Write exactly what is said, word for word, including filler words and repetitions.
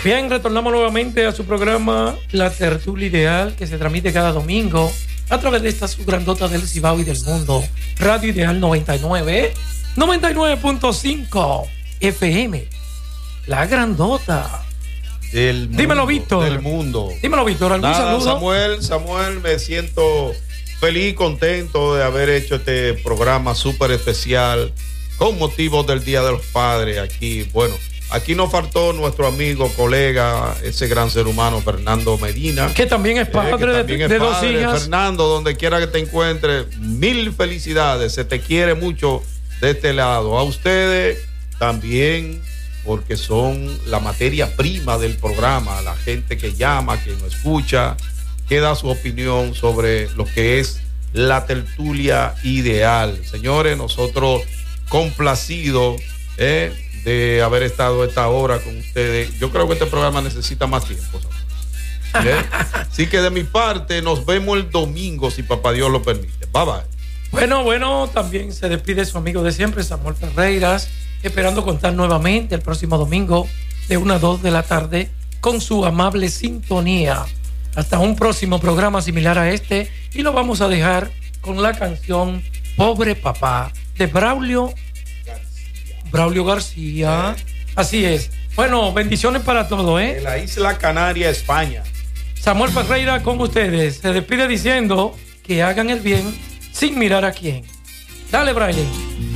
Bien, retornamos nuevamente a su programa La Tertulia Ideal, que se transmite cada domingo a través de esta subgrandota del Cibao y del mundo. Radio Ideal noventa y nueve, noventa y nueve punto cinco F M. La grandota. Del mundo, Dímelo, Víctor. Del mundo. Dímelo, Víctor. ¿Algún Nada, saludo? Samuel, Samuel, me siento feliz, contento de haber hecho este programa súper especial con motivo del Día de los Padres aquí. Bueno, aquí nos faltó nuestro amigo, colega, ese gran ser humano, Fernando Medina. Que también es padre, eh, también de, es de padre. dos hijas. Fernando, donde quiera que te encuentres, mil felicidades. Se te quiere mucho de este lado. A ustedes también, porque son la materia prima del programa, la gente que llama, que nos escucha, que da su opinión sobre lo que es la tertulia ideal. Señores, nosotros complacidos eh, de haber estado esta hora con ustedes. Yo creo que este programa necesita más tiempo, ¿eh? Así que de mi parte, nos vemos el domingo, si papá Dios lo permite. Bye bye. Bueno, bueno, también se despide su amigo de siempre, Samuel Ferreiras, esperando contar nuevamente el próximo domingo de una a dos de la tarde con su amable sintonía. Hasta un próximo programa similar a este, y lo vamos a dejar con la canción Pobre Papá de Braulio García. Braulio García. ¿Eh? Así es. Bueno, bendiciones para todos, ¿eh? De la isla Canaria, España. Samuel Ferreira con ustedes. Se despide diciendo que hagan el bien sin mirar a quién. Dale, Brian.